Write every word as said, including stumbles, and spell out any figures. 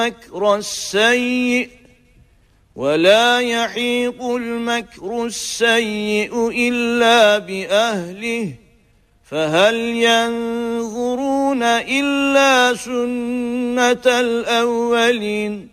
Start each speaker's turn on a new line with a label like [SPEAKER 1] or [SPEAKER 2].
[SPEAKER 1] المكر السيء ولا يحيق المكر السيء إلا بأهله فهل ينظرون إلا سنة الأولين